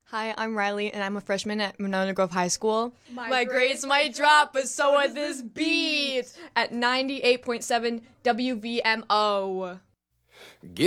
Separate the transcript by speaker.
Speaker 1: Hi, I'm Riley, and I'm a freshman at Monona Grove High School. My grades might drop, but so would this beat at 98.7 WVMO.